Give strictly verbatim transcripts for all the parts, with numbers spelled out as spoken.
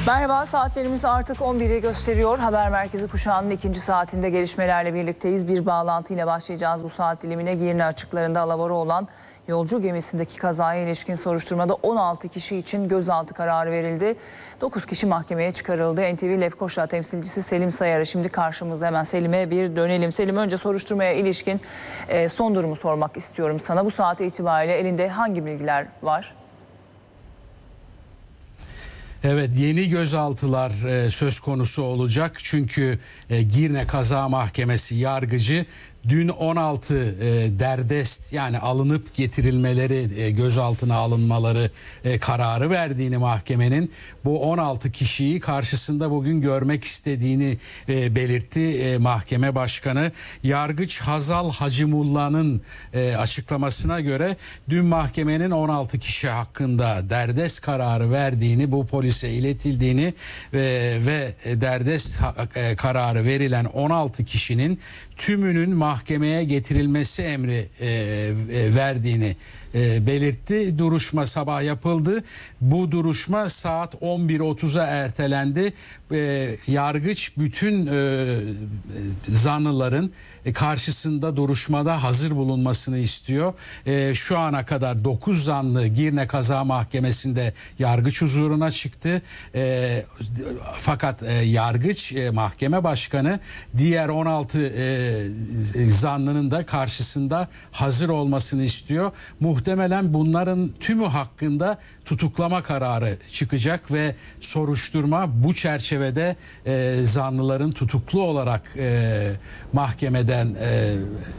Merhaba, saatlerimiz artık on biri gösteriyor. Haber Merkezi kuşağının ikinci saatinde gelişmelerle birlikteyiz. Bir bağlantıyla başlayacağız bu saat dilimine. Girne açıklarında alabora olan yolcu gemisindeki kazaya ilişkin soruşturmada on altı kişi için gözaltı kararı verildi. dokuz kişi mahkemeye çıkarıldı. N T V Lefkoşa temsilcisi Selim Sayar'a şimdi karşımızda, hemen Selim'e bir dönelim. Selim, önce soruşturmaya ilişkin e, son durumu sormak istiyorum sana. Bu saate itibariyle elinde hangi bilgiler var? Evet, yeni gözaltılar e, söz konusu olacak. Çünkü e, Girne Kaza Mahkemesi yargıcı dün on altı e, derdest, yani alınıp getirilmeleri, e, gözaltına alınmaları e, kararı verdiğini, mahkemenin bu on altı kişiyi karşısında bugün görmek istediğini e, belirtti e, mahkeme başkanı. Yargıç Hazal Hacımullah'ın e, açıklamasına göre dün mahkemenin on altı kişi hakkında derdest kararı verdiğini, bu polise iletildiğini e, ve derdest e, kararı verilen on altı kişinin tümünün mahkemeye getirilmesi emri e, e, verdiğini e, belirtti. Duruşma sabah yapıldı. Bu duruşma saat on bir otuza ertelendi. E, yargıç bütün e, zanlıların karşısında duruşmada hazır bulunmasını istiyor. E, şu ana kadar dokuz zanlı Girne Kaza Mahkemesi'nde yargıç huzuruna çıktı. E, fakat e, yargıç, e, mahkeme başkanı diğer on altı e, zanlının da karşısında hazır olmasını istiyor. Muhtemelen bunların tümü hakkında tutuklama kararı çıkacak ve soruşturma bu çerçevede e, zanlıların tutuklu olarak e, mahkemeden e,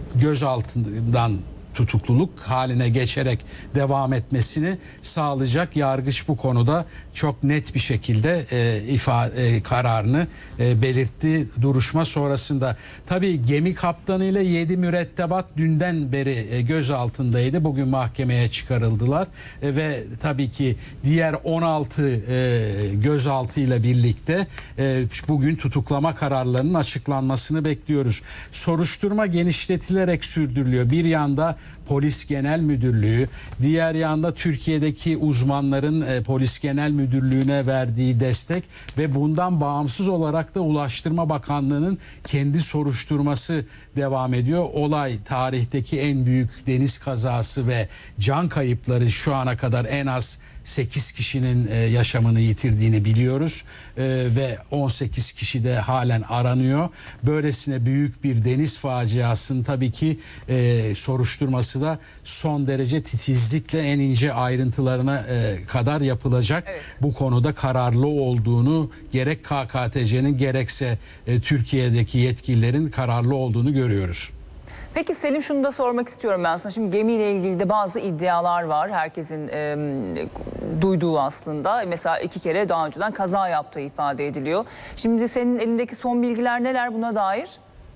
gözaltından tutukluluk haline geçerek devam etmesini sağlayacak. Yargıç bu konuda çok net bir şekilde e, ifade e, kararını e, belirtti duruşma sonrasında. Tabii gemi kaptanı ile yedi mürettebat dünden beri e, gözaltındaydı. Bugün mahkemeye çıkarıldılar e, ve tabii ki diğer on altı e, gözaltı ile birlikte e, bugün tutuklama kararlarının açıklanmasını bekliyoruz. Soruşturma genişletilerek sürdürülüyor. Bir yanda Polis Genel Müdürlüğü, diğer yanda Türkiye'deki uzmanların e, Polis Genel Müdürlüğü'ne verdiği destek ve bundan bağımsız olarak da Ulaştırma Bakanlığı'nın kendi soruşturması devam ediyor. Olay tarihteki en büyük deniz kazası ve can kayıpları, şu ana kadar en az sekiz kişinin e, yaşamını yitirdiğini biliyoruz e, ve on sekiz kişi de halen aranıyor. Böylesine büyük bir deniz faciasının tabii ki e, soruşturması da son derece titizlikle en ince ayrıntılarına e, kadar yapılacak. Evet. Bu konuda kararlı olduğunu gerek K K T C'nin gerekse e, Türkiye'deki yetkililerin kararlı olduğunu görüyoruz. Peki Selim, şunu da sormak istiyorum ben sana. Şimdi gemiyle ilgili de bazı iddialar var. Herkesin e, duyduğu aslında. Mesela iki kere daha önceden kaza yaptığı ifade ediliyor. Şimdi senin elindeki son bilgiler neler buna dair?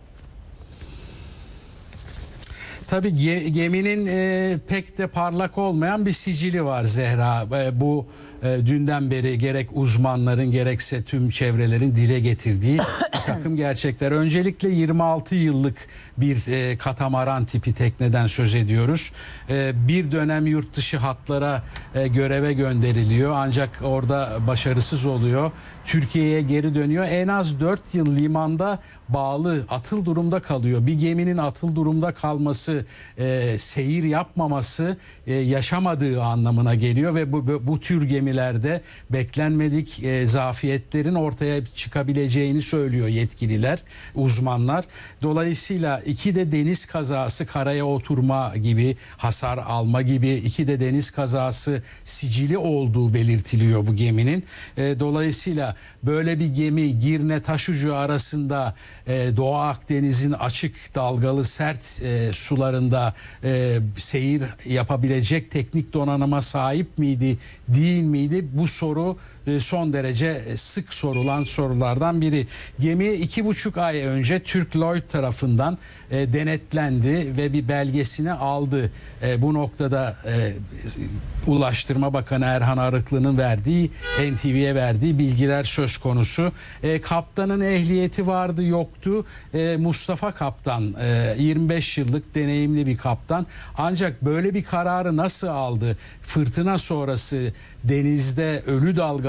Tabii geminin e, pek de parlak olmayan bir sicili var Zehra. E, bu e, dünden beri gerek uzmanların gerekse tüm çevrelerin dile getirdiği bir takım gerçekler. Öncelikle yirmi altı yıllık bir e, katamaran tipi tekneden söz ediyoruz. E, bir dönem yurt dışı hatlara e, göreve gönderiliyor, ancak orada başarısız oluyor. Türkiye'ye geri dönüyor. En az dört yıl limanda bağlı, atıl durumda kalıyor. Bir geminin atıl durumda kalması, e, seyir yapmaması e, yaşamadığı anlamına geliyor ve bu, bu, bu tür gemilerde beklenmedik e, zafiyetlerin ortaya çıkabileceğini söylüyor yetkililer, uzmanlar. Dolayısıyla iki de deniz kazası, karaya oturma gibi, hasar alma gibi iki de deniz kazası sicili olduğu belirtiliyor bu geminin. E, dolayısıyla böyle bir gemi Girne Taşucu arasında e, Doğu Akdeniz'in açık, dalgalı, sert e, sularında e, seyir yapabilecek teknik donanıma sahip miydi, değil miydi? Bu soru e, son derece sık sorulan sorulardan biri. Gemi iki buçuk ay önce Türk Lloyd tarafından e, denetlendi ve bir belgesini aldı. E, bu noktada e, Ulaştırma Bakanı Erhan Arıklı'nın verdiği, N T V'ye verdiği bilgiler söz konusu. E, kaptanın ehliyeti vardı, yoktu. E, Mustafa Kaptan, e, yirmi beş yıllık deneyimli bir kaptan. Ancak böyle bir kararı nasıl aldı? Fırtına sonrası denizde ölü dalgalı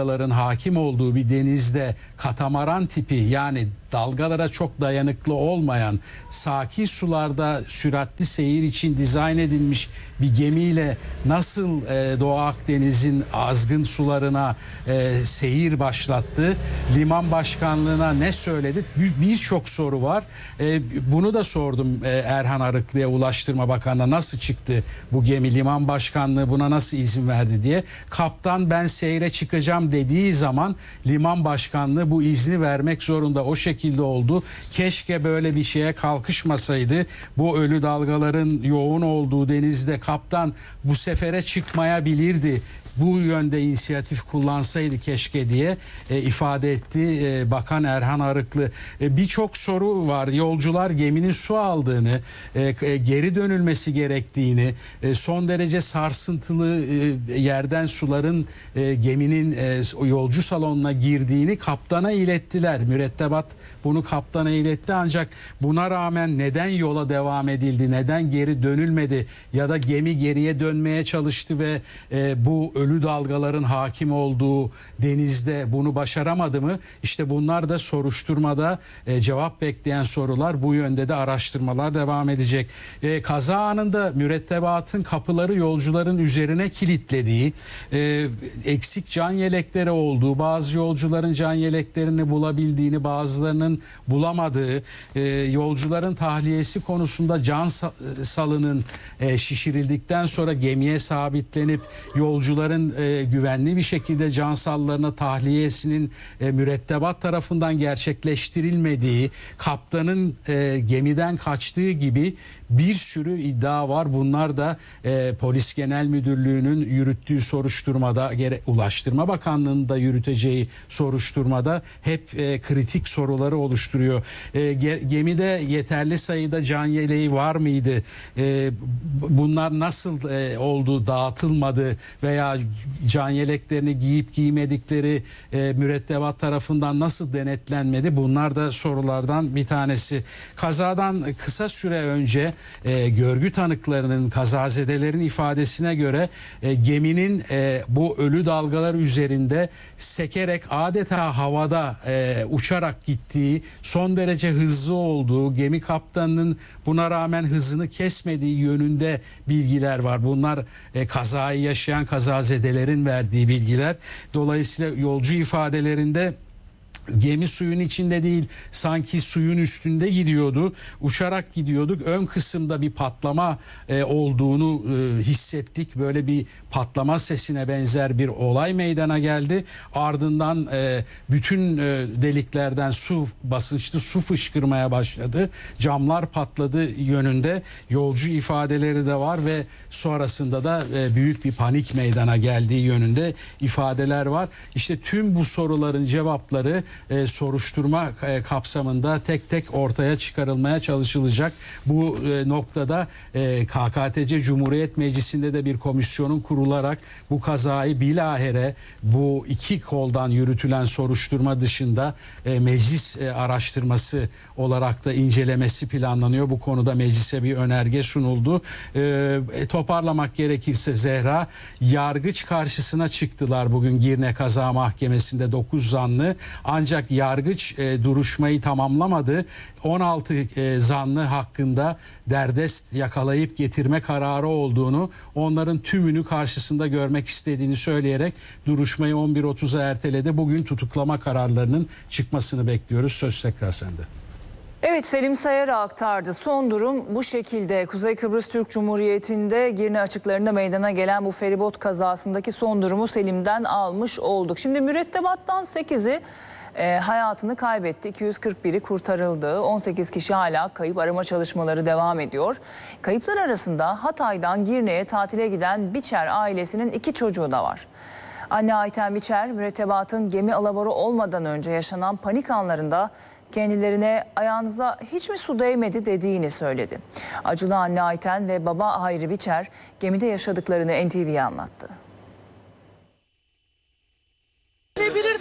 dalgaların hakim olduğu bir denizde katamaran tipi, yani dalgalara çok dayanıklı olmayan, sakin sularda süratli seyir için dizayn edilmiş bir gemiyle nasıl e, Doğu Akdeniz'in azgın sularına e, seyir başlattı? Liman Başkanlığı'na ne söyledi? Birçok soru var. E, bunu da sordum e, Erhan Arıklı'ya, Ulaştırma Bakanı'na, nasıl çıktı bu gemi? Liman Başkanlığı buna nasıl izin verdi diye. Kaptan ben seyre çıkacağım dediği zaman Liman Başkanlığı bu izni vermek zorunda. O şekilde oldu. Keşke böyle bir şeye kalkışmasaydı. Bu ölü dalgaların yoğun olduğu denizde kaptan bu sefere çıkmayabilirdi. Bu yönde inisiyatif kullansaydı keşke diye e, ifade etti e, Bakan Erhan Arıklı. E, Birçok soru var. Yolcular geminin su aldığını, e, e, geri dönülmesi gerektiğini, e, son derece sarsıntılı e, yerden suların e, geminin e, yolcu salonuna girdiğini kaptana ilettiler. Mürettebat bunu kaptana iletti, ancak buna rağmen neden yola devam edildi, neden geri dönülmedi ya da gemi geriye dönmeye çalıştı ve e, bu ölü dalgaların hakim olduğu denizde bunu başaramadı mı? İşte bunlar da soruşturmada e, cevap bekleyen sorular. Bu yönde de araştırmalar devam edecek. E, kaza anında mürettebatın kapıları yolcuların üzerine kilitlediği, e, eksik can yelekleri olduğu, bazı yolcuların can yeleklerini bulabildiğini, bazılarının bulamadığı, e, yolcuların tahliyesi konusunda can salının e, şişirildikten sonra gemiye sabitlenip yolcuların e, güvenli bir şekilde can sallarına tahliyesinin e, mürettebat tarafından gerçekleştirilmediği, kaptanın e, gemiden kaçtığı gibi bir sürü iddia var. Bunlar da e, Polis Genel Müdürlüğü'nün yürüttüğü soruşturmada, Ulaştırma Bakanlığı'nın da yürüteceği soruşturmada hep e, kritik soruları oluşturuyor. E, ge, gemide yeterli sayıda can yeleği var mıydı? E, bunlar nasıl e, oldu, dağıtılmadı veya can yeleklerini giyip giymedikleri e, mürettebat tarafından nasıl denetlenmedi? Bunlar da sorulardan bir tanesi. Kazadan kısa süre önce e, görgü tanıklarının, kazazedelerin ifadesine göre e, geminin e, bu ölü dalgalar üzerinde sekerek adeta havada e, uçarak gittiği, son derece hızlı olduğu, gemi kaptanının buna rağmen hızını kesmediği yönünde bilgiler var. Bunlar e, kazayı yaşayan kazazedelerin verdiği bilgiler. Dolayısıyla yolcu ifadelerinde gemi suyun içinde değil, sanki suyun üstünde gidiyordu. Uçarak gidiyorduk. Ön kısımda bir patlama e, olduğunu e, hissettik. Böyle bir patlama sesine benzer bir olay meydana geldi. Ardından e, bütün e, deliklerden su, basınçlı su fışkırmaya başladı. Camlar patladı yönünde yolcu ifadeleri de var ve sonrasında da e, büyük bir panik meydana geldiği yönünde ifadeler var. İşte tüm bu soruların cevapları E, soruşturma e, kapsamında tek tek ortaya çıkarılmaya çalışılacak. Bu e, noktada e, K K T C Cumhuriyet Meclisi'nde de bir komisyonun kurularak bu kazayı bilahare bu iki koldan yürütülen soruşturma dışında e, meclis e, araştırması olarak da incelemesi planlanıyor. Bu konuda meclise bir önerge sunuldu. E, e, toparlamak gerekirse Zehra, yargıç karşısına çıktılar bugün Girne Kaza Mahkemesi'nde dokuz zanlı. Ancak yargıç e, duruşmayı tamamlamadı. on altı e, zanlı hakkında derdest yakalayıp getirme kararı olduğunu, onların tümünü karşısında görmek istediğini söyleyerek duruşmayı on bir otuza erteledi. Bugün tutuklama kararlarının çıkmasını bekliyoruz. Söz tekrar sende. Evet, Selim Sayar'a aktardı. Son durum bu şekilde. Kuzey Kıbrıs Türk Cumhuriyeti'nde Girne açıklarında meydana gelen bu feribot kazasındaki son durumu Selim'den almış olduk. Şimdi mürettebattan sekizi e, hayatını kaybetti. iki yüz kırk biri kurtarıldı. on sekiz kişi hala kayıp, arama çalışmaları devam ediyor. Kayıplar arasında Hatay'dan Girne'ye tatile giden Biçer ailesinin iki çocuğu da var. Anne Ayten Biçer, mürettebatın gemi alabora olmadan önce yaşanan panik anlarında kendilerine ayağınıza hiç mi su değmedi dediğini söyledi. Acılı anne Ayten ve baba Hayri Biçer gemide yaşadıklarını N T V'ye anlattı. Ne bilirdi ya, ne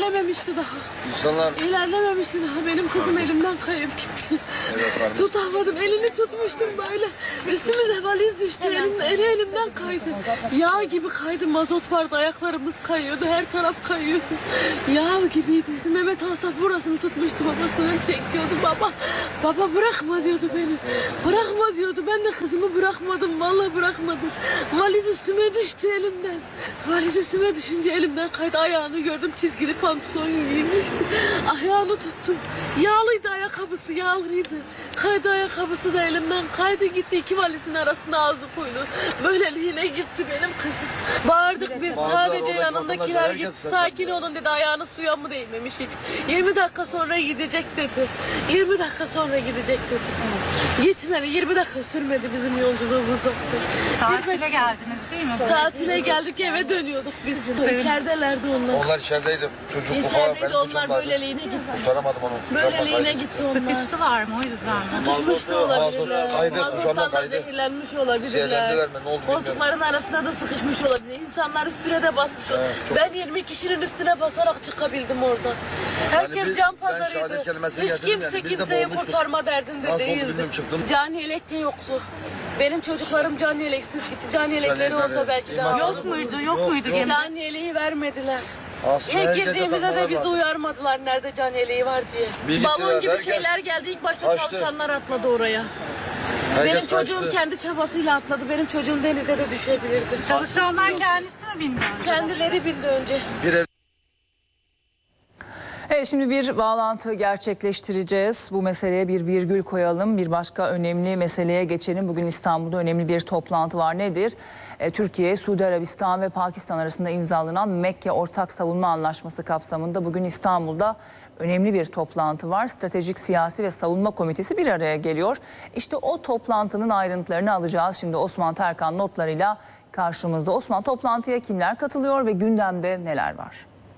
ilerlememişti daha. İnsanlar İlerlememişti daha. Benim kızım elimden kayıp gitti. evet, varmış. Tutamadım. Elini tutmuştum böyle. Üstümüze valiz düştü. Elim, eli elimden kaydı. Yağ gibi kaydı. Mazot vardı. Ayaklarımız kayıyordu. Her taraf kayıyordu. Yağ gibiydi. Mehmet Asaf burasını tutmuştu. Babasını çekiyordu. Baba, baba bırakma diyordu beni. Bırakma diyordu. Ben de kızımı bırakmadım. Vallahi bırakmadım. Valiz üstüme düştü elimden. Valiz üstüme düşünce elimden kaydı. Ayağını gördüm. Çizgili pantolon giymişti. Ayağını tuttum. Yağlıydı ayakkabısı. Yağlıydı. Kaydı ayakkabısı da elimden kaydı gitti. İki valizin arasında ağzı koydu. Böyleliğine gitti benim kızım. Bağırdık biz. Bazıları Sadece oradaki yanındakiler vatandaşlar gitti. herkes Sakin olun dedi. Ayağını suya mı değmemiş hiç. yirmi dakika sonra gidecek dedi. yirmi dakika sonra gidecek dedi. Gitmedi. yirmi dakika sürmedi bizim yolculuğumuz. Tatile geldiniz değil mi? Tatile geldik eve dönüyorduk biz. İçeridelerdi onlar. Onlar içerideydi. Çocuk bu falan. İçerideydi onlar böyleliğine gitti. Kurtaramadım onu. Kucağımdan Böyleliğine kaydı. gitti onlar. Sıkıştılar mı o yüzden mi? Sıkışmış da Mazot, olabilirler. mazot kaydı, kucağımdan Mazottan da kaydı. zehirlenmiş olabilirler. Zehirlendiler mi? Ne oldu bilmiyorum. Koltukların arasında da sıkışmış olabilir. İnsanlar üstüne de basmış olabilir. çok- Ben yirmi kişinin üstüne basarak çıkabildim oradan. Herkes biz- can ben pazarıydı. şehadet kelimesini Hiç getirdim kimse yani. Biz de kimseyi boğulmuştuk. kurtarma derdinde Nasıl oldu değildi. bilmiyorum, çıktım. Cani yelek de yoktu. Benim çocuklarım cani yeleksiz gitti. Cani yelekleri yelekleri- olsa belki daha İman- Yok muydu? Yok muydu yok. gemi? Cani yeleği vermediler. Aslında İlk herkese girdiğimizde de takmalar bizi vardı. uyarmadılar nerede can yeleği var diye. Bilgisayar, Balon gibi herkes şeyler geldi. İlk başta kaçtı. çalışanlar atladı oraya. Herkes Benim çocuğum kaçtı. kendi çabasıyla atladı. Benim çocuğum denize de düşebilirdi. Çalışanlar kendisi mi bilmiyor? Kendileri bindi önce. Bir ev Evet, şimdi bir bağlantı gerçekleştireceğiz. Bu meseleye bir virgül koyalım. Bir başka önemli meseleye geçelim. Bugün İstanbul'da önemli bir toplantı var. Nedir? E, Türkiye, Suudi Arabistan ve Pakistan arasında imzalanan Mekke Ortak Savunma Anlaşması kapsamında bugün İstanbul'da önemli bir toplantı var. Stratejik Siyasi ve Savunma Komitesi bir araya geliyor. İşte o toplantının ayrıntılarını alacağız. Şimdi Osman Terkan notlarıyla karşımızda. Osman, toplantıya kimler katılıyor ve gündemde neler var?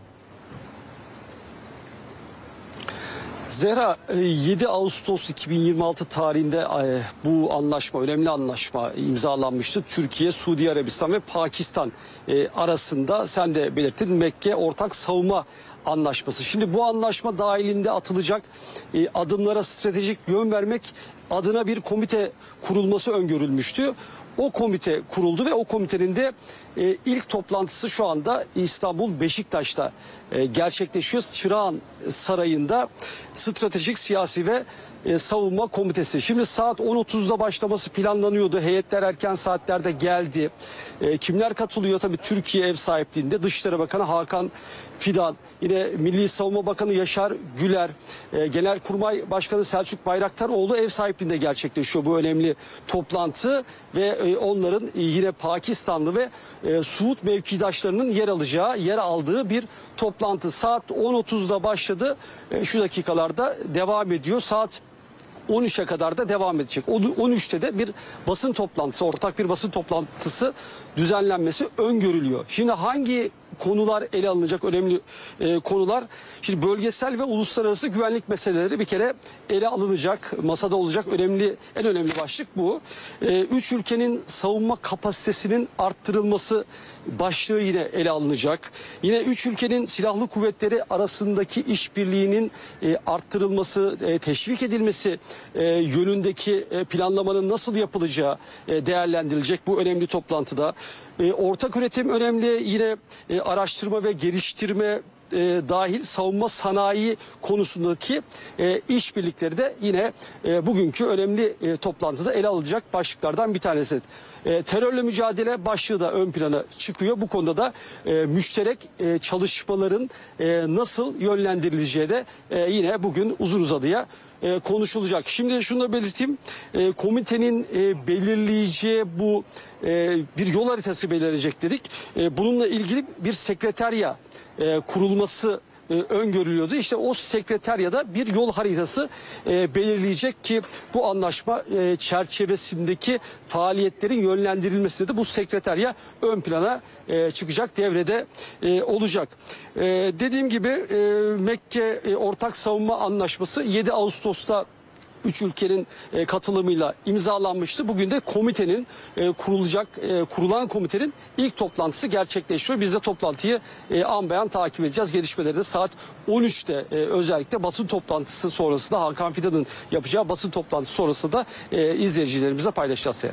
Zehra, yedi Ağustos iki bin yirmi altı tarihinde bu anlaşma, önemli anlaşma imzalanmıştı. Türkiye, Suudi Arabistan ve Pakistan arasında, sen de belirttin, Mekke Ortak Savunma Anlaşması. Şimdi bu anlaşma dahilinde atılacak adımlara stratejik yön vermek adına bir komite kurulması öngörülmüştü. O komite kuruldu ve o komitenin de e, ilk toplantısı şu anda İstanbul Beşiktaş'ta e, gerçekleşiyor. Çırağan Sarayı'nda Stratejik Siyasi ve e, Savunma Komitesi. Şimdi saat on otuzda başlaması planlanıyordu. Heyetler erken saatlerde geldi. E, kimler katılıyor? Tabii Türkiye ev sahipliğinde Dışişleri Bakanı Hakan Fidan, yine Milli Savunma Bakanı Yaşar Güler, e, Genelkurmay Başkanı Selçuk Bayraktaroğlu ev sahipliğinde gerçekleşiyor bu önemli toplantı ve e, onların e, yine Pakistanlı ve e, Suud mevkidaşlarının yer alacağı, yer aldığı bir toplantı. Saat on otuzda başladı, e, şu dakikalarda devam ediyor. Saat on üçe kadar da devam edecek. on üçte de bir basın toplantısı, ortak bir basın toplantısı düzenlenmesi öngörülüyor. Şimdi hangi konular ele alınacak, önemli e, konular? Şimdi bölgesel ve uluslararası güvenlik meseleleri bir kere ele alınacak, masada olacak önemli, en önemli başlık bu. E, üç ülkenin savunma kapasitesinin arttırılması başlığı yine ele alınacak. Yine üç ülkenin silahlı kuvvetleri arasındaki işbirliğinin e, arttırılması, e, teşvik edilmesi e, yönündeki e, planlamanın nasıl yapılacağı e, değerlendirilecek bu önemli toplantıda. E, ortak üretim önemli, yine e, araştırma ve geliştirme e, dahil savunma sanayi konusundaki e, işbirlikleri de yine e, bugünkü önemli e, toplantıda ele alınacak başlıklardan bir tanesi. E, terörle mücadele başlığı da ön plana çıkıyor. Bu konuda da e, müşterek e, çalışmaların e, nasıl yönlendirileceği de e, yine bugün uzun uzadıya e, konuşulacak. Şimdi şunu da belirteyim. E, komitenin e, belirleyeceği bu e, bir yol haritası belirleyecek dedik. E, bununla ilgili bir sekreterya e, kurulması e, öngörülüyordu. İşte o sekreteryada bir yol haritası e, belirleyecek ki bu anlaşma e, çerçevesindeki faaliyetlerin yönlendirilmesinde de bu sekreterya ön plana e, çıkacak, devrede e, olacak. E, dediğim gibi e, Mekke e, Ortak Savunma Anlaşması yedi Ağustos'ta üç ülkenin e, katılımıyla imzalanmıştı. Bugün de komitenin e, kurulacak e, kurulan komitenin ilk toplantısı gerçekleşiyor. Biz de toplantıyı e, an beyan takip edeceğiz. Gelişmeleri de saat on üçte e, özellikle basın toplantısı sonrasında Hakan Fidan'ın yapacağı basın toplantısı sonrasında da e, izleyicilerimize paylaşacağız Seher.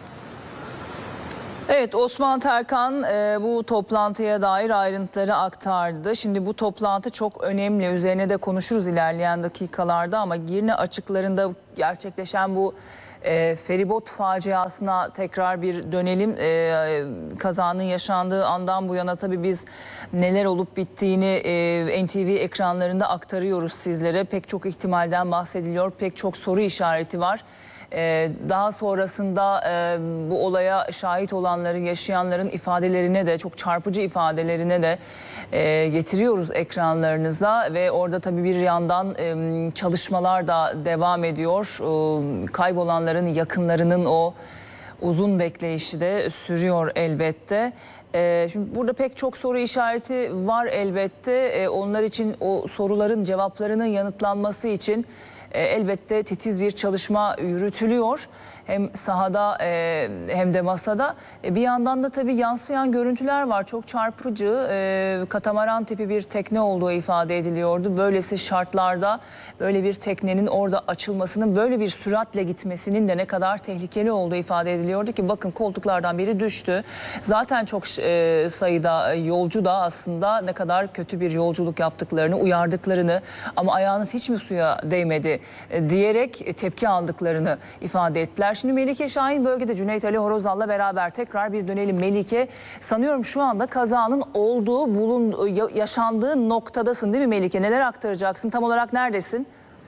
Evet, Osman Terkan e, bu toplantıya dair ayrıntıları aktardı. Şimdi bu toplantı çok önemli. Üzerine de konuşuruz ilerleyen dakikalarda ama Girne açıklarında gerçekleşen bu e, feribot faciasına tekrar bir dönelim. E, kazanın yaşandığı andan bu yana tabii biz neler olup bittiğini e, N T V ekranlarında aktarıyoruz sizlere. Pek çok ihtimalden bahsediliyor, pek çok soru işareti var. Ee, daha sonrasında e, bu olaya şahit olanların, yaşayanların ifadelerine de, çok çarpıcı ifadelerine de e, getiriyoruz ekranlarınıza ve orada tabii bir yandan e, çalışmalar da devam ediyor. E, kaybolanların yakınlarının o uzun bekleyişi de sürüyor elbette. E, şimdi burada pek çok soru işareti var elbette. E, onlar için, o soruların cevaplarının yanıtlanması için E, elbette titiz bir çalışma yürütülüyor. Hem sahada e, hem de masada. E, bir yandan da tabii yansıyan görüntüler var. Çok çarpıcı. E, katamaran tipi bir tekne olduğu ifade ediliyordu. Böylesi şartlarda böyle bir teknenin orada açılmasının, böyle bir süratle gitmesinin de ne kadar tehlikeli olduğu ifade ediliyordu ki bakın koltuklardan biri düştü. Zaten çok e, sayıda yolcu da aslında ne kadar kötü bir yolculuk yaptıklarını, uyardıklarını ama ayağınız hiç mi suya değmedi diyerek tepki aldıklarını ifade ettiler. Şimdi Melike Şahin bölgede Cüneyt Ali Horozal'la beraber tekrar bir dönelim. Melike, sanıyorum şu anda kazanın olduğu, bulun, yaşandığı noktadasın değil mi Melike? Neler aktaracaksın? Tam olarak neredesin?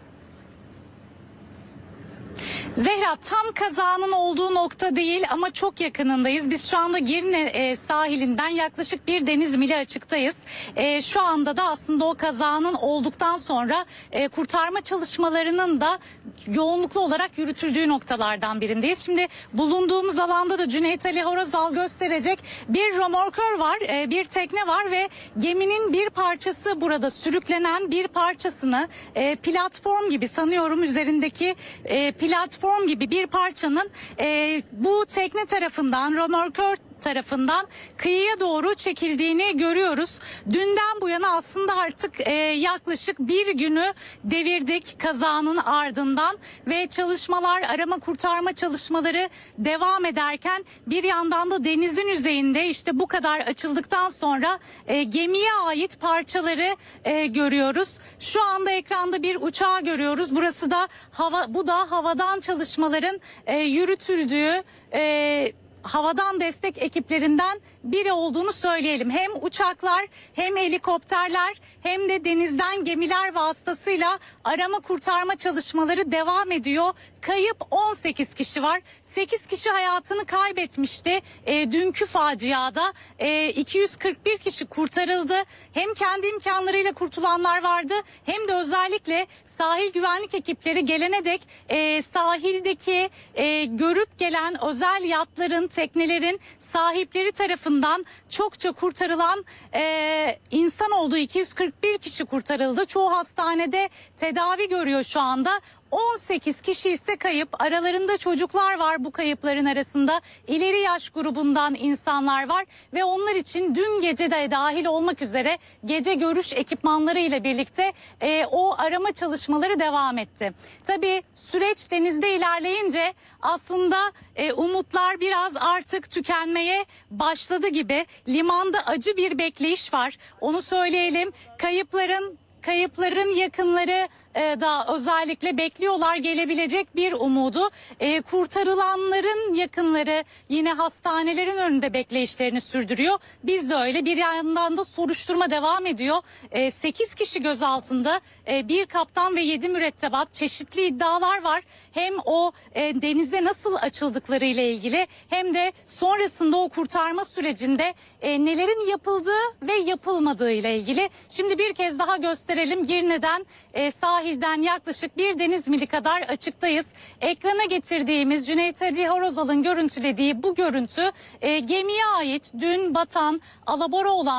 Zehra, tam kazanın olduğu nokta değil ama çok yakınındayız. Biz şu anda Girne e, sahilinden yaklaşık bir deniz mili açıktayız. E, şu anda da aslında o kazanın olduktan sonra e, kurtarma çalışmalarının da yoğunluklu olarak yürütüldüğü noktalardan birindeyiz. Şimdi bulunduğumuz alanda da Cüneyt Ali Horozal gösterecek bir römorkör var, e, bir tekne var ve geminin bir parçası burada sürüklenen bir parçasını e, platform gibi sanıyorum üzerindeki e, platform form gibi bir parçanın e, bu tekne tarafından, römorkör tarafından kıyıya doğru çekildiğini görüyoruz. Dünden bu yana aslında artık e, yaklaşık bir günü devirdik kazanın ardından ve çalışmalar, arama kurtarma çalışmaları devam ederken bir yandan da denizin yüzeyinde işte bu kadar açıldıktan sonra e, gemiye ait parçaları e, görüyoruz. Şu anda ekranda bir uçağı görüyoruz. Burası da hava, bu da havadan çalışmaların e, yürütüldüğü e, havadan destek ekiplerinden biri olduğunu söyleyelim. Hem uçaklar hem helikopterler hem de denizden gemiler vasıtasıyla arama kurtarma çalışmaları devam ediyor. Kayıp on sekiz kişi var. sekiz kişi hayatını kaybetmişti. E, dünkü faciada e, iki yüz kırk bir kişi kurtarıldı. Hem kendi imkanlarıyla kurtulanlar vardı hem de özellikle sahil güvenlik ekipleri gelene dek e, sahildeki e, görüp gelen özel yatların, teknelerin sahipleri tarafından çokça kurtarılan e, insan olduğu iki yüz kırk bir kişi kurtarıldı. Çoğu hastanede tedavi görüyor şu anda. on sekiz kişi ise kayıp. Aralarında çocuklar var bu kayıpların arasında. İleri yaş grubundan insanlar var ve onlar için dün gece de dahil olmak üzere gece görüş ekipmanları ile birlikte e, o arama çalışmaları devam etti. Tabii süreç denizde ilerleyince aslında e, umutlar biraz artık tükenmeye başladı gibi. Limanda acı bir bekleyiş var. Onu söyleyelim. Kayıpların Kayıpların yakınları e, da özellikle bekliyorlar gelebilecek bir umudu. E, kurtarılanların yakınları yine hastanelerin önünde bekleyişlerini sürdürüyor. Biz de öyle. Bir yandan da soruşturma devam ediyor. E, sekiz kişi gözaltında, e, bir kaptan ve yedi mürettebat, çeşitli iddialar var. Hem o e, denize nasıl açıldıkları ile ilgili hem de sonrasında o kurtarma sürecinde e, nelerin yapıldığı ve yapılmadığı ile ilgili. Şimdi bir kez daha gösterelim. Girne'den e, sahilden yaklaşık bir deniz mili kadar açıktayız. Ekrana getirdiğimiz Cüneyt Ali Horozal'ın görüntülediği bu görüntü e, gemiye ait dün batan, alabora olan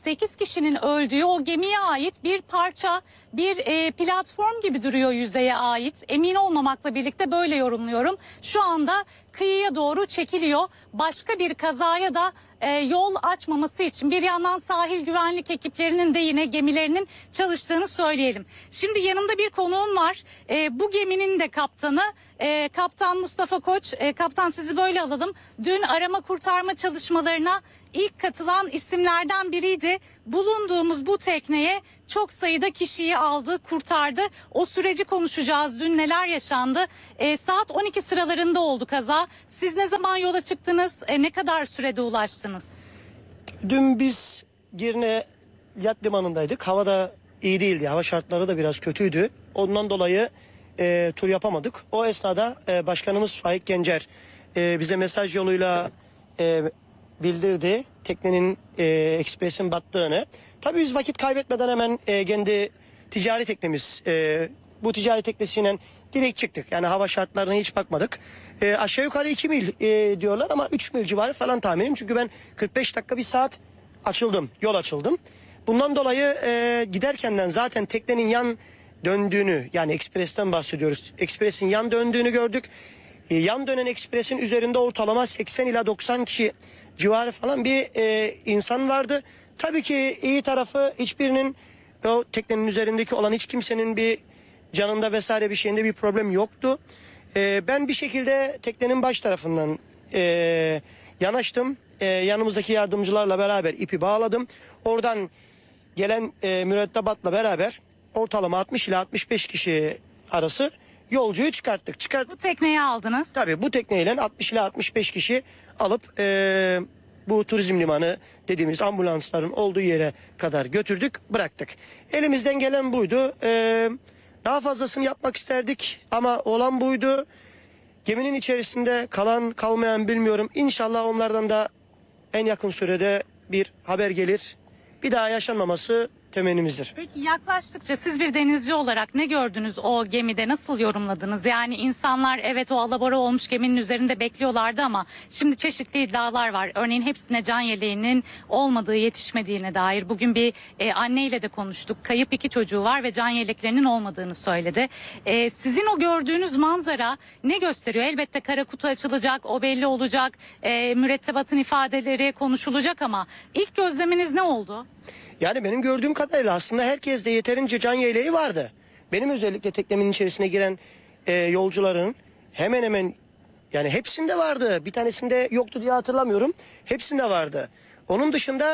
sekiz kişinin öldüğü o gemiye ait bir parça, bir e, platform gibi duruyor yüzeye ait. Emin olmamakla birlikte böyle yorumluyorum. Şu anda kıyıya doğru çekiliyor. Başka bir kazaya da e, yol açmaması için bir yandan sahil güvenlik ekiplerinin de yine gemilerinin çalıştığını söyleyelim. Şimdi yanımda bir konuğum var. E, bu geminin de kaptanı e, Kaptan Mustafa Koç. E, kaptan, sizi böyle alalım. Dün arama kurtarma çalışmalarına ilk katılan isimlerden biriydi. Bulunduğumuz bu tekneye çok sayıda kişiyi aldı, kurtardı. O süreci konuşacağız. Dün neler yaşandı? E, saat on iki sıralarında oldu kaza. Siz ne zaman yola çıktınız? E, ne kadar sürede ulaştınız? Dün biz Girne Yat Limanı'ndaydık. Hava da iyi değildi. Hava şartları da biraz kötüydü. Ondan dolayı e, tur yapamadık. O esnada e, Başkanımız Faik Gencer e, bize mesaj yoluyla e, bildirdi teknenin, e, ekspresin battığını. Tabii biz vakit kaybetmeden hemen e, kendi ticari teknemiz, e, bu ticari teknesiyle direkt çıktık. Yani hava şartlarına hiç bakmadık. E, aşağı yukarı iki mil e, diyorlar ama üç mil civarı falan tahminim. Çünkü ben kırk beş dakika bir saat açıldım, yol açıldım. Bundan dolayı e, giderkenden zaten teknenin yan döndüğünü, yani ekspresten bahsediyoruz. Ekspresin yan döndüğünü gördük. E, yan dönen ekspresin üzerinde ortalama seksen ila doksan kişi civarı falan bir e, insan vardı. Tabii ki iyi tarafı, hiçbirinin, o teknenin üzerindeki olan hiç kimsenin bir canında vesaire bir şeyinde bir problem yoktu. E, ben bir şekilde teknenin baş tarafından e, yanaştım. E, yanımızdaki yardımcılarla beraber ipi bağladım. Oradan gelen e, mürettebatla beraber ortalama altmış ila altmış beş kişi arası yolcuyu çıkarttık. Çıkart Bu tekneyi aldınız. Tabii bu tekneyle altmış ila altmış beş kişi alıp e, bu turizm limanı dediğimiz ambulansların olduğu yere kadar götürdük, bıraktık. Elimizden gelen buydu. E, daha fazlasını yapmak isterdik ama olan buydu. Geminin içerisinde kalan kalmayan bilmiyorum. İnşallah onlardan da en yakın sürede bir haber gelir. Bir daha yaşanmaması temennimizdir. Peki yaklaştıkça siz bir denizci olarak ne gördünüz o gemide, nasıl yorumladınız? Yani insanlar evet o alabora olmuş geminin üzerinde bekliyorlardı ama şimdi çeşitli iddialar var. Örneğin hepsine can yeleğinin olmadığı, yetişmediğine dair. Bugün bir e, anneyle de konuştuk. Kayıp iki çocuğu var ve can yeleklerinin olmadığını söyledi. E, sizin o gördüğünüz manzara ne gösteriyor? Elbette kara kutu açılacak, o belli olacak. E, mürettebatın ifadeleri konuşulacak ama ilk gözleminiz ne oldu? Yani benim gördüğüm kadarıyla aslında herkeste yeterince can yeleği vardı. Benim özellikle teknemin içerisine giren e, yolcuların hemen hemen, yani hepsinde vardı. Bir tanesinde yoktu diye hatırlamıyorum. Hepsinde vardı. Onun dışında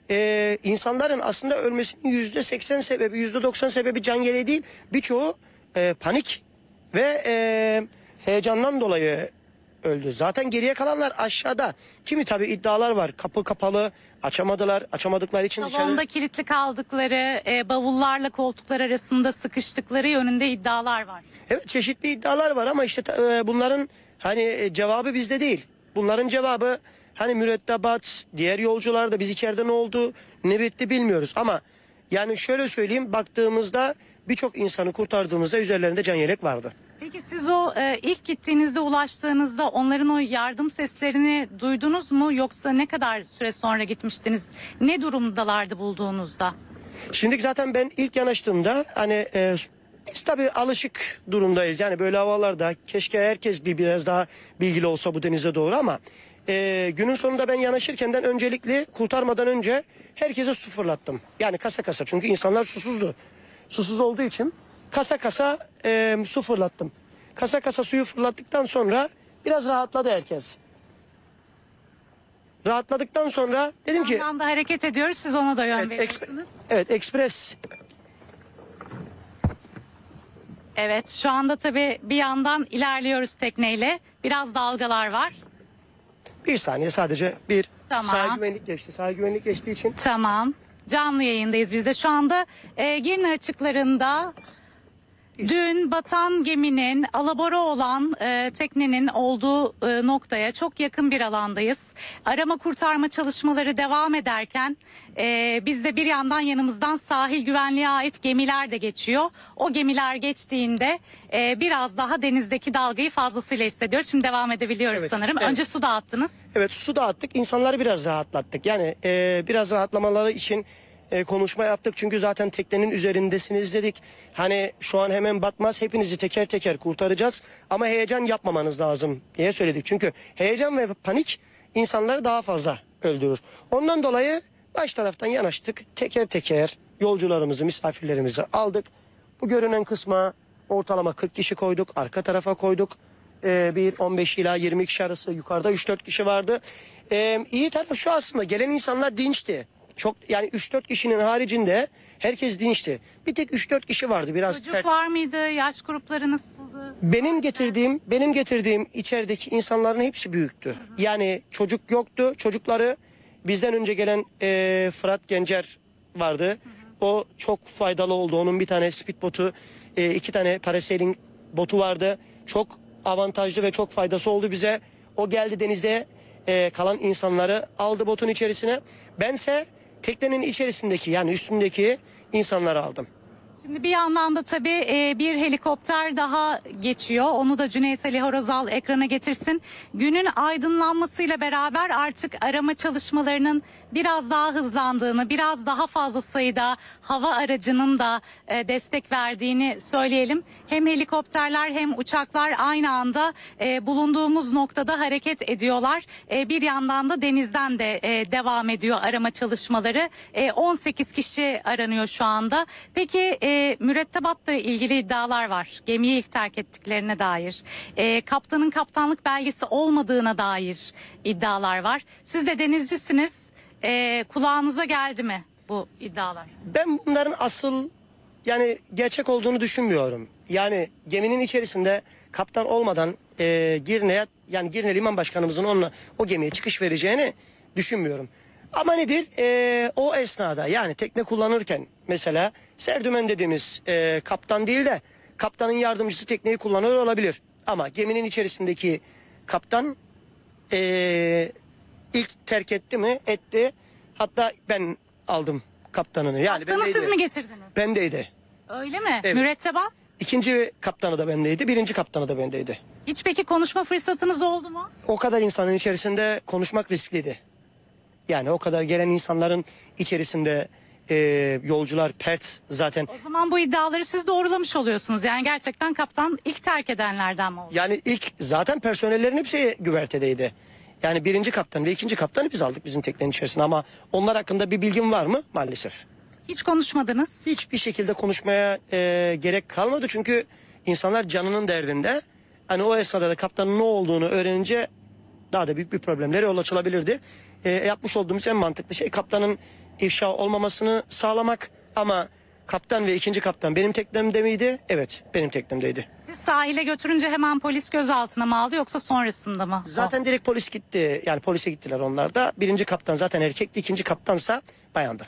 e, insanların aslında ölmesinin yüzde seksen sebebi, yüzde doksan sebebi can yeleği değil. Birçoğu e, panik ve e, heyecandan dolayı öldü. Zaten geriye kalanlar aşağıda. Kimi tabii iddialar var. Kapı kapalı, açamadılar. Açamadıkları için Salonda dışarı... kilitli kaldıkları, e, bavullarla koltuklar arasında sıkıştıkları yönünde iddialar var. Evet, çeşitli iddialar var ama işte e, bunların hani e, cevabı bizde değil. Bunların cevabı hani mürettebat, diğer yolcular da biz içeride ne oldu, ne bitti bilmiyoruz. Ama yani şöyle söyleyeyim, baktığımızda birçok insanı kurtardığımızda üzerlerinde can yelek vardı. Peki siz o e, ilk gittiğinizde, ulaştığınızda onların o yardım seslerini duydunuz mu? Yoksa ne kadar süre sonra gitmiştiniz? Ne durumdalardı bulduğunuzda? Şimdi zaten ben ilk yanaştığımda hani e, biz tabii alışık durumdayız. Yani böyle havalarda keşke herkes bir biraz daha bilgili olsa bu denize doğru ama e, günün sonunda ben yanaşırkenden öncelikle kurtarmadan önce herkese su fırlattım. Yani kasa kasa, çünkü insanlar susuzdu. Susuz olduğu için kasa kasa e, su fırlattım. Kasa kasa suyu fırlattıktan sonra biraz rahatladı herkes. Rahatladıktan sonra dedim ki... Bir anda hareket ediyoruz, siz ona da yön Evet, veriyorsunuz. eks- evet, ekspres. Evet, şu anda tabii bir yandan ilerliyoruz tekneyle. Biraz dalgalar var. Bir saniye sadece bir Tamam. sahil güvenlik geçti. Sahil güvenlik geçtiği için. Tamam. Canlı yayındayız biz de. Şu anda e, Girne açıklarında Dün batan geminin alabora olan e, teknenin olduğu e, noktaya çok yakın bir alandayız. Arama kurtarma çalışmaları devam ederken e, biz de bir yandan yanımızdan sahil güvenliğe ait gemiler de geçiyor. O gemiler geçtiğinde e, biraz daha denizdeki dalgayı fazlasıyla hissediyoruz. Şimdi devam edebiliyoruz Evet, sanırım. evet. Önce su dağıttınız. Evet, su dağıttık. İnsanları biraz rahatlattık. Yani e, biraz rahatlamaları için e, konuşma yaptık. Çünkü zaten teknenin üzerindesiniz dedik. Hani şu an hemen batmaz. Hepinizi teker teker kurtaracağız. Ama heyecan yapmamanız lazım diye söyledik. Çünkü heyecan ve panik insanları daha fazla öldürür. Ondan dolayı baş taraftan yanaştık. Teker teker yolcularımızı, misafirlerimizi aldık. Bu görünen kısma ortalama kırk kişi koyduk. Arka tarafa koyduk. Ee, bir on beş ila yirmi kişi arası, yukarıda üç dört kişi vardı. Ee, iyi taraf şu, aslında gelen insanlar dinçti. Çok, yani üç dört kişinin haricinde herkes dinçti. Bir tek üç dört kişi vardı biraz Çocuk ters. var mıydı? Yaş grupları nasıldı? Benim getirdiğim, benim getirdiğim içerideki insanların hepsi büyüktü. Yani çocuk yoktu. Çocukları bizden önce gelen e, Fırat Gencer vardı. O çok faydalı oldu. Onun bir tane speedbotu, e, iki tane parasailing botu vardı. Çok avantajlı ve çok faydası oldu bize. O geldi, denizde e, kalan insanları aldı botun içerisine. Bense teknenin içerisindeki, yani üstündeki insanları aldım. Şimdi bir yandan da tabii e, bir helikopter daha geçiyor. Onu da Cüneyt Ali Horozal ekrana getirsin. Günün aydınlanmasıyla beraber artık arama çalışmalarının biraz daha hızlandığını, biraz daha fazla sayıda hava aracının da e, destek verdiğini söyleyelim. Hem helikopterler hem uçaklar aynı anda e, bulunduğumuz noktada hareket ediyorlar. E, bir yandan da denizden de e, devam ediyor arama çalışmaları. E, on sekiz kişi aranıyor şu anda. Peki e, mürettebatla ilgili iddialar var. Gemiyi ilk terk ettiklerine dair. E, kaptanın kaptanlık belgesi olmadığına dair iddialar var. Siz de denizcisiniz. E, kulağınıza geldi mi bu iddialar? Ben bunların asıl, yani gerçek olduğunu düşünmüyorum. Yani geminin içerisinde kaptan olmadan e, Girne'ye, yani Girne Liman Başkanımızın onunla o gemiye çıkış vereceğini düşünmüyorum. Ama nedir? E, o esnada, yani tekne kullanırken mesela serdümen dediğimiz e, kaptan değil de kaptanın yardımcısı tekneyi kullanıyor olabilir. Ama geminin içerisindeki kaptan e, ilk terk etti mi? Etti. Hatta ben aldım kaptanını. Yani Kaptanı bendeydi. siz mi getirdiniz? Bendeydi. Öyle mi? Evet. Mürettebat? İkinci kaptanı da bendeydi. Birinci kaptanı da bendeydi. Hiç peki konuşma fırsatınız oldu mu? O kadar insanın içerisinde konuşmak riskliydi. Yani o kadar gelen insanların içerisinde e, yolcular pert zaten. O zaman bu iddiaları siz doğrulamış oluyorsunuz. Yani gerçekten kaptan ilk terk edenlerden mi oldu? Yani ilk zaten personellerin hepsi güvertedeydi. Yani birinci kaptan ve ikinci kaptanı biz aldık bizim teknenin içerisine, ama onlar hakkında bir bilgim var mı? Maalesef. Hiç konuşmadınız. Hiçbir şekilde konuşmaya e, gerek kalmadı, çünkü insanlar canının derdinde. Hani o esnada da kaptanın ne olduğunu öğrenince daha da büyük bir problemlere yol açılabilirdi. E, yapmış olduğumuz en mantıklı şey kaptanın ifşa olmamasını sağlamak. Ama kaptan ve ikinci kaptan benim teknemde miydi? Evet, benim teknemdeydi. Siz sahile götürünce hemen polis gözaltına mı aldı yoksa sonrasında mı? Zaten direkt polis gitti. Yani polise gittiler onlar da. Birinci kaptan zaten erkekti, ikinci kaptansa bayandı.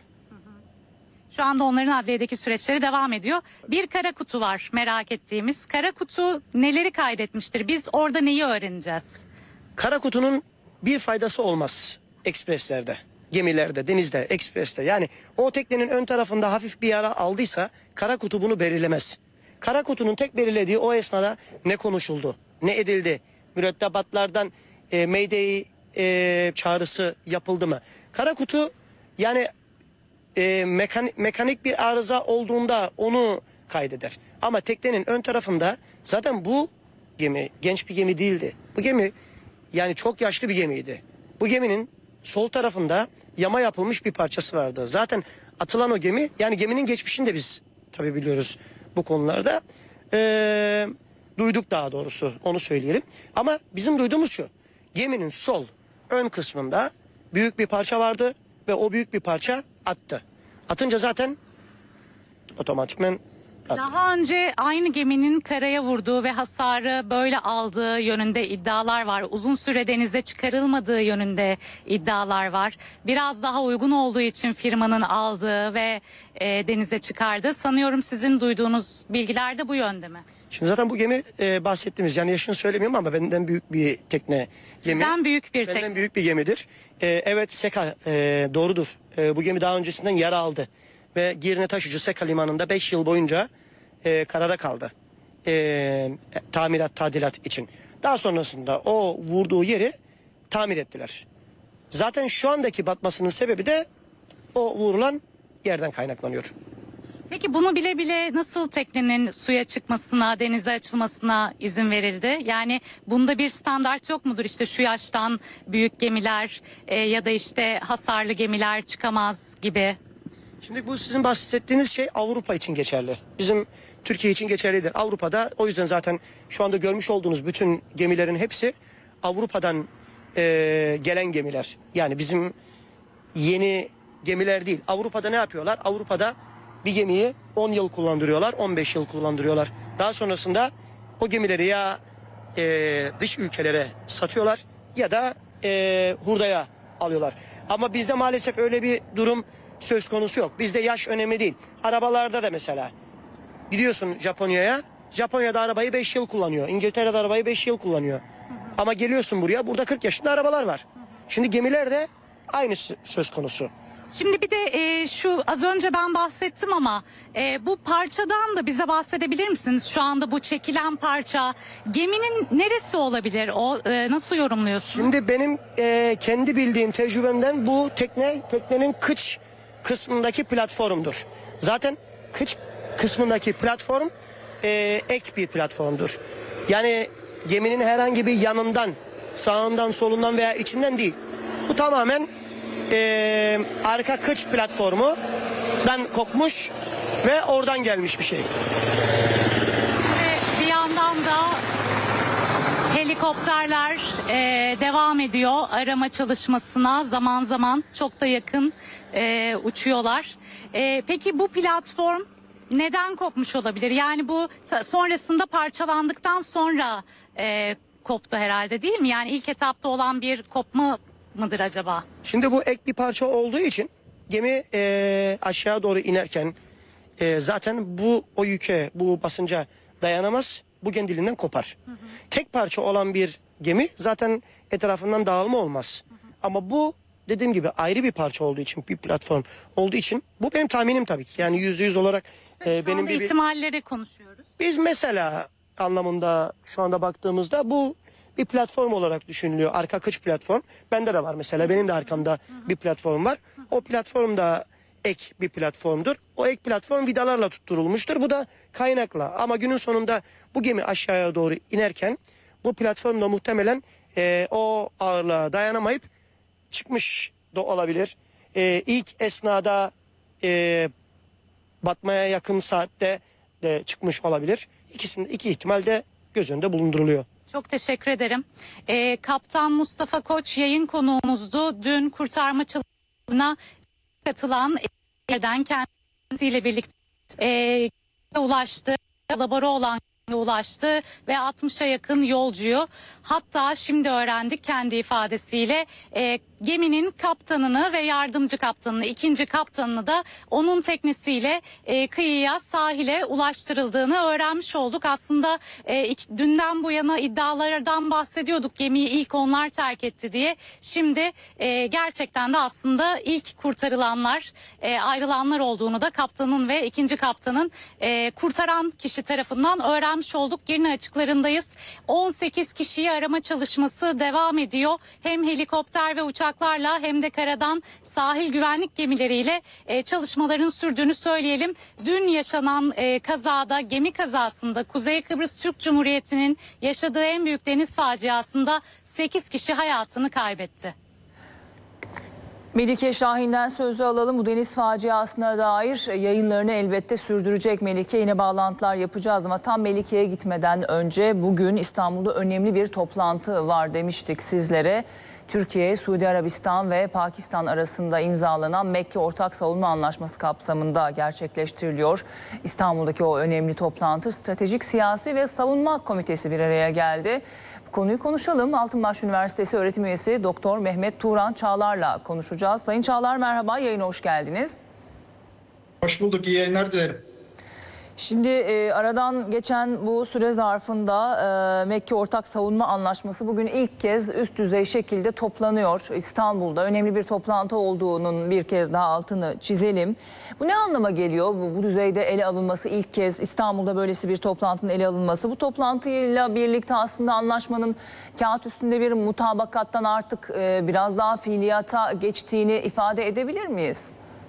Şu anda onların adliyedeki süreçleri devam ediyor. Bir kara kutu var merak ettiğimiz. Kara kutu neleri kaydetmiştir? Biz orada neyi öğreneceğiz? Kara kutunun bir faydası olmaz ekspreslerde, gemilerde, denizde, ekspreste. Yani o teknenin ön tarafında hafif bir yara aldıysa kara kutu bunu belirlemez. Kara kutunun tek belirlediği o esnada ne konuşuldu, ne edildi, mürettebatlardan e, Mayday e, çağrısı yapıldı mı? Kara kutu yani e, mekanik, mekanik bir arıza olduğunda onu kaydeder. Ama teknenin ön tarafında zaten bu gemi genç bir gemi değildi. Bu gemi yani çok yaşlı bir gemiydi. Bu geminin sol tarafında yama yapılmış bir parçası vardı. Zaten atılan o gemi, yani geminin geçmişini de biz tabii biliyoruz bu konularda. Ee, duyduk daha doğrusu, onu söyleyelim. Ama bizim duyduğumuz şu: geminin sol ön kısmında büyük bir parça vardı ve o büyük bir parça attı. Atınca zaten otomatikmen Daha önce aynı geminin karaya vurduğu ve hasarı böyle aldığı yönünde iddialar var. Uzun süre denize çıkarılmadığı yönünde iddialar var. Biraz daha uygun olduğu için firmanın aldığı ve e, denize çıkardığı. Sanıyorum sizin duyduğunuz bilgiler de bu yönde mi? Şimdi zaten bu gemi e, bahsettiğimiz, yani yaşını söylemiyorum ama benden büyük bir tekne gemi. Sizden büyük bir Benden tekne. büyük bir gemidir. E, evet Seka e, doğrudur. E, bu gemi daha öncesinden yara aldı. Ve Girne Taşucu Seka Limanı'nda beş yıl boyunca e, karada kaldı. E, tamirat, tadilat için. Daha sonrasında o vurduğu yeri tamir ettiler. Zaten şu andaki batmasının sebebi de o vurulan yerden kaynaklanıyor. Peki bunu bile bile nasıl teknenin suya çıkmasına, denize açılmasına izin verildi? Yani bunda bir standart yok mudur? İşte şu yaştan büyük gemiler e, ya da işte hasarlı gemiler çıkamaz gibi. Şimdi bu sizin bahsettiğiniz şey Avrupa için geçerli. Bizim Türkiye için geçerlidir. Avrupa'da, o yüzden zaten şu anda görmüş olduğunuz bütün gemilerin hepsi Avrupa'dan e, gelen gemiler. Yani bizim yeni gemiler değil. Avrupa'da ne yapıyorlar? Avrupa'da bir gemiyi on yıl kullandırıyorlar, on beş yıl kullandırıyorlar. Daha sonrasında o gemileri ya e, dış ülkelere satıyorlar ya da e, hurdaya alıyorlar. Ama bizde maalesef öyle bir durum söz konusu yok. Bizde yaş önemli değil. Arabalarda da mesela gidiyorsun Japonya'ya. Japonya'da arabayı beş yıl kullanıyor. İngiltere'de arabayı beş yıl kullanıyor. Ama geliyorsun buraya, burada kırk yaşında arabalar var. Şimdi gemilerde aynı söz konusu. Şimdi bir de e, şu az önce ben bahsettim ama e, bu parçadan da bize bahsedebilir misiniz? Şu anda bu çekilen parça geminin neresi olabilir? O e, nasıl yorumluyorsunuz? Şimdi benim e, kendi bildiğim tecrübemden bu tekne teknenin kıç kısmındaki platformdur. Zaten kıç kısmındaki platform e, ek bir platformdur. Yani geminin herhangi bir yanından, sağından, solundan veya içinden değil. Bu tamamen e, arka kıç platformundan kopmuş ve oradan gelmiş bir şey. Ve bir yandan da helikopterler e, devam ediyor arama çalışmasına, zaman zaman çok da yakın e, uçuyorlar. E, peki bu platform neden kopmuş olabilir? Yani bu sonrasında parçalandıktan sonra e, koptu herhalde, değil mi? Yani ilk etapta olan bir kopma mıdır acaba? Şimdi bu ek bir parça olduğu için gemi e, aşağı doğru inerken e, zaten bu o yüke, bu basınca dayanamaz. Bu kendiliğinden kopar. Hı hı. Tek parça olan bir gemi zaten etrafından dağılma olmaz. Hı hı. Ama bu dediğim gibi ayrı bir parça olduğu için, bir platform olduğu için, bu benim tahminim tabii ki. Yani yüzde yüz olarak e, şu benim anda bir ihtimalleri konuşuyoruz. Biz mesela anlamında şu anda baktığımızda bu bir platform olarak düşünülüyor. Arka kıç platform. Bende de var mesela. Benim de arkamda bir platform var. O platform da ek bir platformdur. O ek platform vidalarla tutturulmuştur. Bu da kaynakla. Ama günün sonunda bu gemi aşağıya doğru inerken bu platform da muhtemelen e, o ağırlığa dayanamayıp çıkmış da olabilir. E, ilk esnada e, batmaya yakın saatte de çıkmış olabilir. İkisinde iki ihtimal de göz önünde bulunduruluyor. Çok teşekkür ederim. Ee, Kaptan Mustafa Koç yayın konuğumuzdu. Dün kurtarma çalışmalarına katılan yerden kendisiyle birlikte e, ulaştı. Labora olan ulaştı ve altmışa yakın yolcuyu, hatta şimdi öğrendik kendi ifadesiyle e, geminin kaptanını ve yardımcı kaptanını, ikinci kaptanını da onun teknesiyle e, kıyıya, sahile ulaştırıldığını öğrenmiş olduk. Aslında e, iki, dünden bu yana iddialardan bahsediyorduk, gemiyi ilk onlar terk etti diye. Şimdi e, gerçekten de aslında ilk kurtarılanlar, e, ayrılanlar olduğunu da kaptanın ve ikinci kaptanın e, kurtaran kişi tarafından öğrenmiş olduk. Girne açıklarındayız. on sekiz kişiyi arama çalışması devam ediyor. Hem helikopter ve uçaklarla hem de karadan sahil güvenlik gemileriyle e, çalışmaların sürdüğünü söyleyelim. Dün yaşanan e, kazada, gemi kazasında Kuzey Kıbrıs Türk Cumhuriyeti'nin yaşadığı en büyük deniz faciasında sekiz kişi hayatını kaybetti. Melike Şahin'den sözü alalım. Bu deniz faciasına dair yayınlarını elbette sürdürecek Melike. Yine bağlantılar yapacağız ama tam Melike'ye gitmeden önce bugün İstanbul'da önemli bir toplantı var demiştik sizlere. Türkiye, Suudi Arabistan ve Pakistan arasında imzalanan Mekke Ortak Savunma Anlaşması kapsamında gerçekleştiriliyor. İstanbul'daki o önemli toplantı Stratejik Siyasi ve Savunma Komitesi bir araya geldi. Bu konuyu konuşalım. Altınbaş Üniversitesi öğretim üyesi Doktor Mehmet Turan Çağlar'la konuşacağız. Sayın Çağlar merhaba, yayına hoş geldiniz. Hoş bulduk, iyi yayınlar dilerim. Şimdi e, aradan geçen bu süre zarfında e, Mekke Ortak Savunma Anlaşması bugün ilk kez üst düzey şekilde toplanıyor. İstanbul'da önemli bir toplantı olduğunun bir kez daha altını çizelim. Bu ne anlama geliyor? Bu, bu düzeyde ele alınması, ilk kez İstanbul'da böylesi bir toplantının ele alınması. Bu toplantıyla birlikte aslında anlaşmanın kağıt üstünde bir mutabakattan artık e, biraz daha fiiliyata geçtiğini ifade edebilir miyiz?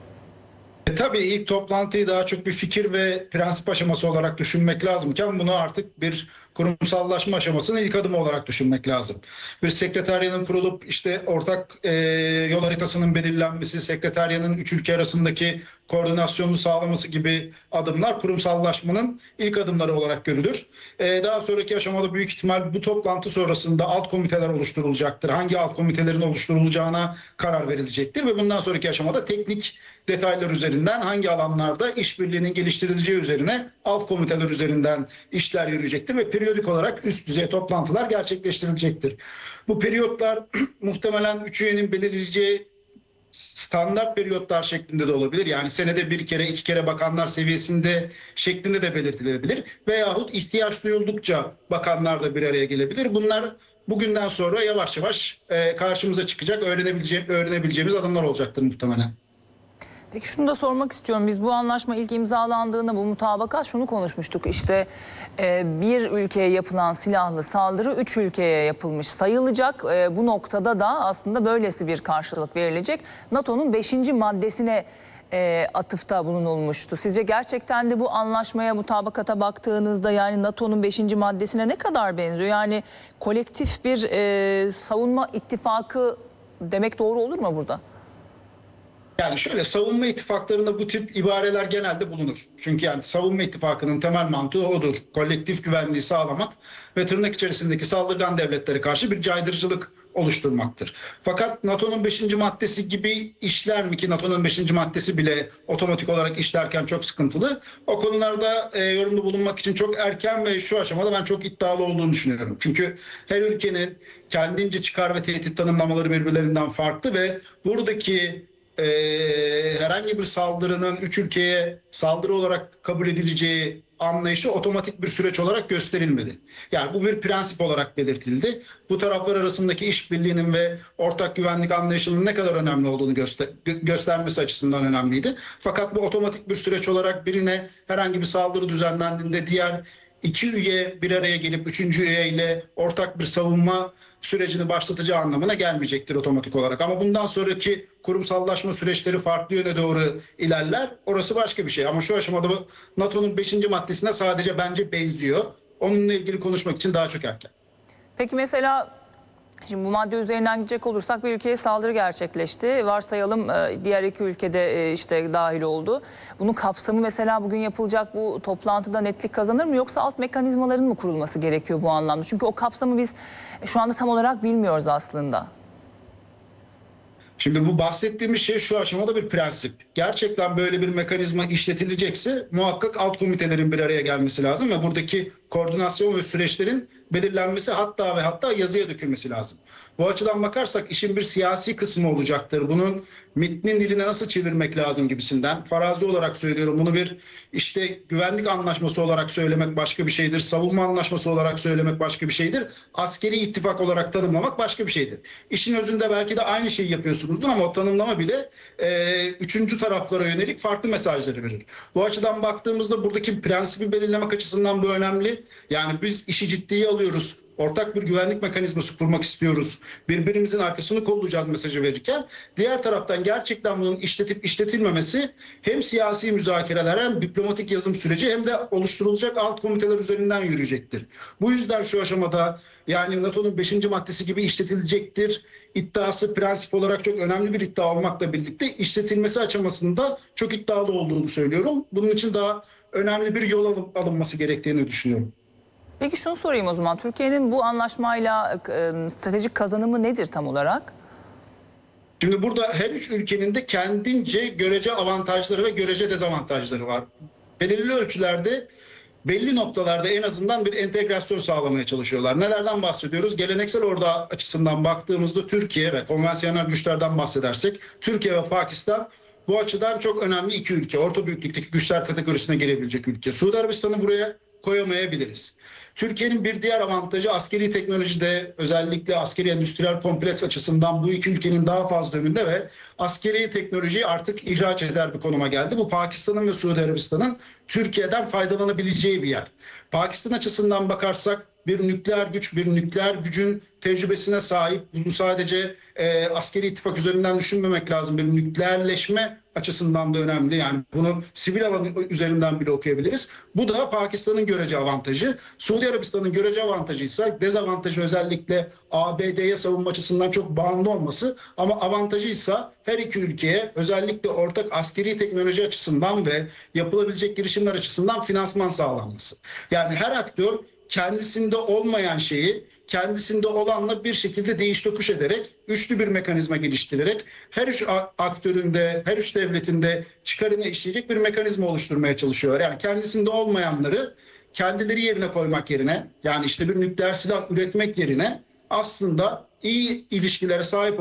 E, tabii ilk toplantıyı daha çok bir fikir ve prensip aşaması olarak düşünmek lazımken bunu artık bir kurumsallaşma aşamasının ilk adımı olarak düşünmek lazım. Bir sekreteriyanın kurulup işte ortak e, yol haritasının belirlenmesi, sekreteriyanın üç ülke arasındaki koordinasyonu sağlaması gibi adımlar kurumsallaşmanın ilk adımları olarak görülür. E, daha sonraki aşamada büyük ihtimal bu toplantı sonrasında alt komiteler oluşturulacaktır. Hangi alt komitelerin oluşturulacağına karar verilecektir ve bundan sonraki aşamada teknik detaylar üzerinden hangi alanlarda işbirliğinin geliştirileceği üzerine alt komiteler üzerinden işler yürüyecektir ve periyodik olarak üst düzey toplantılar gerçekleştirilecektir. Bu periyotlar muhtemelen üç üyenin belirleyeceği standart periyotlar şeklinde de olabilir. Yani senede bir kere iki kere bakanlar seviyesinde şeklinde de belirtilebilir. Veyahut ihtiyaç duyuldukça bakanlar da bir araya gelebilir. Bunlar bugünden sonra yavaş yavaş karşımıza çıkacak, öğrenebileceğimiz, öğrenebileceğimiz adımlar olacaktır muhtemelen. Peki şunu da sormak istiyorum. Biz bu anlaşma ilk imzalandığında bu mutabakat şunu konuşmuştuk. İşte e, bir ülkeye yapılan silahlı saldırı üç ülkeye yapılmış sayılacak. E, bu noktada da aslında böylesi bir karşılık verilecek. NATO'nun beşinci maddesine e, atıfta bulunulmuştu. Sizce gerçekten de bu anlaşmaya, mutabakata baktığınızda yani NATO'nun beşinci maddesine ne kadar benziyor? Yani kolektif bir e, savunma ittifakı demek doğru olur mu burada? Yani şöyle, savunma ittifaklarında bu tip ibareler genelde bulunur. Çünkü yani savunma ittifakının temel mantığı odur. Kolektif güvenliği sağlamak ve tırnak içerisindeki saldırgan devletlere karşı bir caydırıcılık oluşturmaktır. Fakat NATO'nun beşinci maddesi gibi işler mi ki NATO'nun beşinci maddesi bile otomatik olarak işlerken çok sıkıntılı. O konularda e, yorumda bulunmak için çok erken ve şu aşamada ben çok iddialı olduğunu düşünüyorum. Çünkü her ülkenin kendince çıkar ve tehdit tanımlamaları birbirlerinden farklı ve buradaki Ee, herhangi bir saldırının üç ülkeye saldırı olarak kabul edileceği anlayışı otomatik bir süreç olarak gösterilmedi. Yani bu bir prensip olarak belirtildi. Bu taraflar arasındaki işbirliğinin ve ortak güvenlik anlayışının ne kadar önemli olduğunu göster göstermesi açısından önemliydi. Fakat bu otomatik bir süreç olarak birine herhangi bir saldırı düzenlendiğinde diğer iki üye bir araya gelip üçüncü üyeyle ortak bir savunma sürecini başlatacağı anlamına gelmeyecektir otomatik olarak. Ama bundan sonraki kurumsallaşma süreçleri farklı yöne doğru ilerler. Orası başka bir şey. Ama şu aşamada NATO'nun beşinci maddesine sadece bence benziyor. Onunla ilgili konuşmak için daha çok erken. Peki mesela şimdi bu madde üzerinden gidecek olursak bir ülkeye saldırı gerçekleşti. Varsayalım diğer iki ülkede işte dahil oldu. Bunun kapsamı mesela bugün yapılacak bu toplantıda netlik kazanır mı? Yoksa alt mekanizmaların mı kurulması gerekiyor bu anlamda? Çünkü o kapsamı biz şu anda tam olarak bilmiyoruz aslında. Şimdi bu bahsettiğimiz şey şu aşamada bir prensip. Gerçekten böyle bir mekanizma işletilecekse muhakkak alt komitelerin bir araya gelmesi lazım ve buradaki koordinasyon ve süreçlerin belirlenmesi hatta ve hatta yazıya dökülmesi lazım. Bu açıdan bakarsak işin bir siyasi kısmı olacaktır. Bunun metnin diline nasıl çevirmek lazım gibisinden. Farazi olarak söylüyorum, bunu bir işte güvenlik anlaşması olarak söylemek başka bir şeydir. Savunma anlaşması olarak söylemek başka bir şeydir. Askeri ittifak olarak tanımlamak başka bir şeydir. İşin özünde belki de aynı şeyi yapıyorsunuzdur ama o tanımlama bile e, üçüncü taraflara yönelik farklı mesajları verir. Bu açıdan baktığımızda buradaki prensibi belirlemek açısından bu önemli. Yani biz işi ciddiye alıyoruz. Ortak bir güvenlik mekanizması kurmak istiyoruz. Birbirimizin arkasını kollayacağız mesajı verirken diğer taraftan gerçekten bunun işletip işletilmemesi hem siyasi müzakereler hem diplomatik yazım süreci hem de oluşturulacak alt komiteler üzerinden yürüyecektir. Bu yüzden şu aşamada yani NATO'nun beşinci maddesi gibi işletilecektir iddiası prensip olarak çok önemli bir iddia olmakla birlikte işletilmesi aşamasında çok iddialı olduğunu söylüyorum. Bunun için daha önemli bir yol alınması gerektiğini düşünüyorum. Peki şunu sorayım o zaman. Türkiye'nin bu anlaşmayla e, stratejik kazanımı nedir tam olarak? Şimdi burada her üç ülkenin de kendince görece avantajları ve görece dezavantajları var. Belirli ölçülerde, belli noktalarda en azından bir entegrasyon sağlamaya çalışıyorlar. Nelerden bahsediyoruz? Geleneksel ordu açısından baktığımızda Türkiye ve konvansiyonel güçlerden bahsedersek Türkiye ve Pakistan bu açıdan çok önemli iki ülke. Orta büyüklükteki güçler kategorisine girebilecek ülke. Suudi Arabistan'ı buraya koyamayabiliriz. Türkiye'nin bir diğer avantajı askeri teknolojide, özellikle askeri endüstriyel kompleks açısından bu iki ülkenin daha fazla önünde ve askeri teknolojiyi artık ihraç eder bir konuma geldi. Bu Pakistan'ın ve Suudi Arabistan'ın Türkiye'den faydalanabileceği bir yer. Pakistan açısından bakarsak bir nükleer güç, bir nükleer gücün tecrübesine sahip. Bunu sadece e, askeri ittifak üzerinden düşünmemek lazım. Bir nükleerleşme açısından da önemli. Yani bunu sivil alan üzerinden bile okuyabiliriz. Bu da Pakistan'ın görece avantajı. Suudi Arabistan'ın görece avantajı ise dezavantajı özellikle A B D'ye savunma açısından çok bağımlı olması, ama avantajı ise her iki ülkeye özellikle ortak askeri teknoloji açısından ve yapılabilecek girişimler açısından finansman sağlanması. Yani her aktör kendisinde olmayan şeyi kendisinde olanla bir şekilde değiş tokuş ederek, üçlü bir mekanizma geliştirerek her üç aktörün de, her üç devletin de çıkarına işleyecek bir mekanizma oluşturmaya çalışıyorlar. Yani kendisinde olmayanları kendileri yerine koymak yerine, yani işte bir nükleer silah üretmek yerine aslında iyi ilişkilere sahip